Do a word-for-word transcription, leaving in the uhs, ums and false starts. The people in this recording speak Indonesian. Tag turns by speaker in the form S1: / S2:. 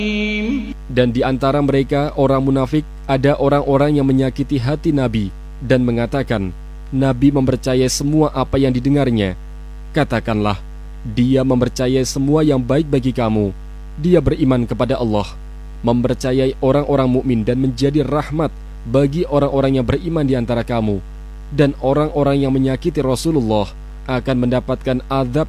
S1: Dan di antara mereka orang munafik ada orang-orang yang menyakiti hati Nabi dan mengatakan Nabi mempercayai semua apa yang didengarnya. Katakanlah, dia mempercayai semua yang baik bagi kamu. Dia beriman kepada Allah, mempercayai orang-orang mukmin dan menjadi rahmat bagi orang-orang yang beriman di antara kamu. Dan orang-orang yang menyakiti Rasulullah akan mendapatkan azab